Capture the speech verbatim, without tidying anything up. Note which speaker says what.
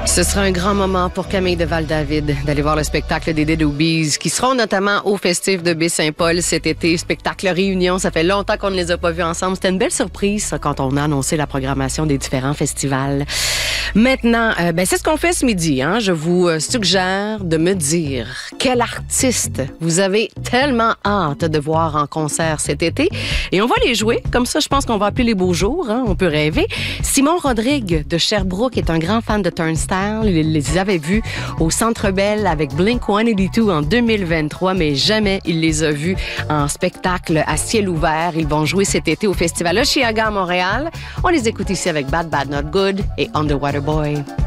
Speaker 1: Ce sera un grand moment pour Camille de Val-David d'aller voir le spectacle des Dead Obies qui seront notamment au Festif de Baie-Saint-Paul cet été. Spectacle réunion, ça fait longtemps qu'on ne les a pas vus ensemble. C'était une belle surprise ça, quand on a annoncé la programmation des différents festivals. Maintenant, euh, ben, c'est ce qu'on fait ce midi. Hein? Je vous suggère de me dire quel artiste vous avez tellement hâte de voir en concert cet été. Et on va les jouer. Comme ça, je pense qu'on va appeler les beaux jours. Hein? On peut rêver. Simon Rodrigue de Sherbrooke est un grand fan de Turnstile. Il les avait vus au Centre Bell avec Blink cent quatre-vingt-deux en deux mille vingt-trois, mais jamais il les a vus en spectacle à ciel ouvert. Ils vont jouer cet été au Festival Osheaga à Montréal. On les écoute ici avec Bad Bad Not Good et Underwater Boy.